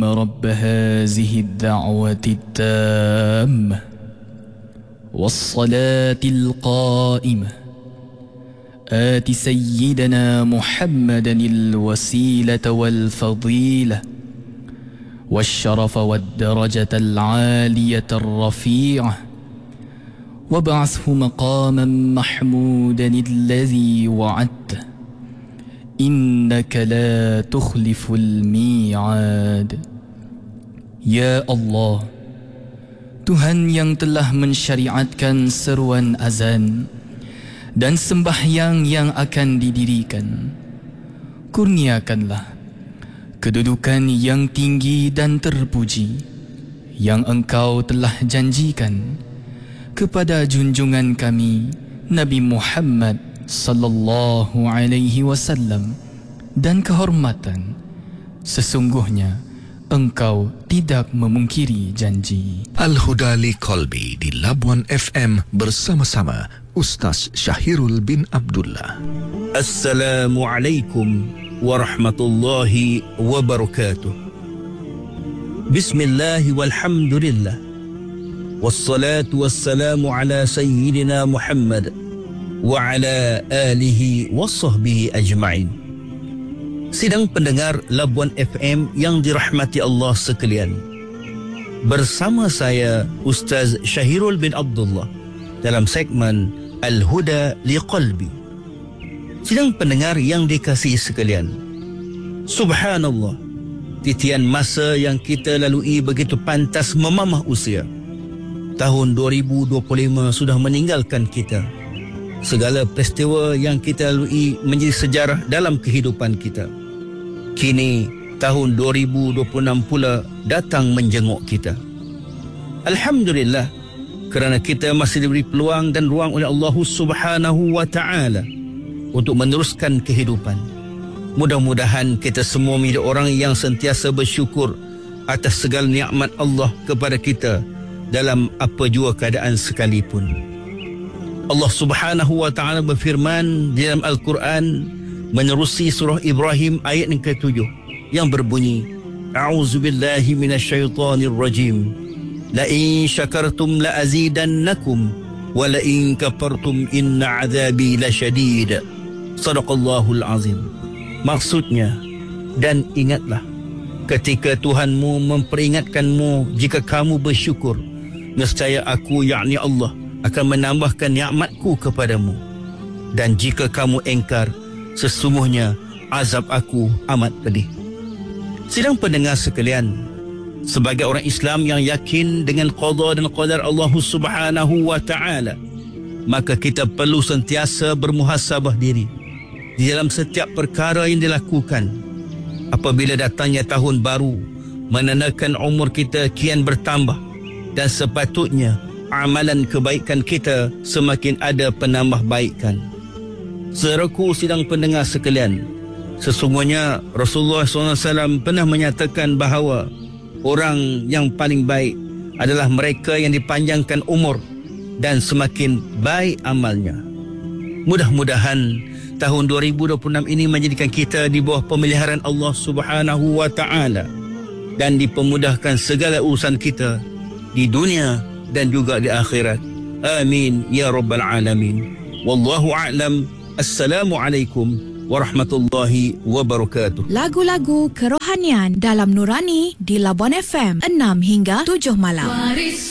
اللهم رب هذه الدعوة التامة والصلاة القائمة آت سيدنا محمدا الوسيلة والفضيلة والشرف والدرجة العالية الرفيعة وابعثه مقاما محمودا الذي وعدته إنك لا تخلف الميعاد. Ya Allah, Tuhan yang telah mensyariatkan seruan azan dan sembahyang yang akan didirikan, kurniakanlah kedudukan yang tinggi dan terpuji yang Engkau telah janjikan kepada junjungan kami Nabi Muhammad sallallahu alaihi wasallam, dan kehormatan sesungguhnya Engkau tidak memungkiri janji. Al-Huda li Qalbi di Labuan FM bersama-sama Ustaz Syahirul bin Abdullah. Assalamualaikum warahmatullahi wabarakatuh. Bismillah walhamdulillah. Wassalatu wassalamu ala sayyidina Muhammad wa ala alihi wa sahbihi ajma'in. Sidang pendengar Labuan FM yang dirahmati Allah sekalian, bersama saya Ustaz Syahirul bin Abdullah dalam segmen Al-Huda li Qalbi. Sidang pendengar yang dikasihi sekalian, subhanallah, titian masa yang kita lalui begitu pantas memamah usia. Tahun 2025 sudah meninggalkan kita. Segala peristiwa yang kita lalui menjadi sejarah dalam kehidupan kita. Kini tahun 2026 pula datang menjenguk kita. Alhamdulillah, kerana kita masih diberi peluang dan ruang oleh Allah Subhanahu wa taala untuk meneruskan kehidupan. Mudah-mudahan kita semua menjadi orang yang sentiasa bersyukur atas segala nikmat Allah kepada kita dalam apa jua keadaan sekalipun. Allah Subhanahu wa taala berfirman di dalam Al-Quran menerusi surah Ibrahim ayat yang ke-7 yang berbunyi, A'udzubillahi minasyaitonir rajim. La in syakartum la azidannakum wa la in kafartum inna 'adzabi lasyadid. Shadaqallahul azim. Maksudnya, dan ingatlah ketika Tuhanmu memperingatkanmu, jika kamu bersyukur, nescaya aku, yakni Allah, akan menambahkan nikmatku kepadamu, dan jika kamu engkar, sesungguhnya azab aku amat pedih. Sidang pendengar sekalian, sebagai orang Islam yang yakin dengan qada dan qadar Allah Subhanahu wa taala, maka kita perlu sentiasa bermuhasabah diri di dalam setiap perkara yang dilakukan. Apabila datangnya tahun baru, menandakan umur kita kian bertambah, dan sepatutnya amalan kebaikan kita semakin ada penambahbaikan. Saudaraku sidang pendengar sekalian, sesungguhnya Rasulullah SAW pernah menyatakan bahawa orang yang paling baik adalah mereka yang dipanjangkan umur dan semakin baik amalnya. Mudah-mudahan tahun 2026 ini menjadikan kita di bawah pemeliharaan Allah Subhanahu wa taala dan dipermudahkan segala urusan kita di dunia dan juga di akhirat. Amin ya rabbal alamin. Wallahu a'lam. Assalamualaikum warahmatullahi wabarakatuh. Lagu-lagu kerohanian dalam Nurani di Labuan FM 6 hingga 7 malam.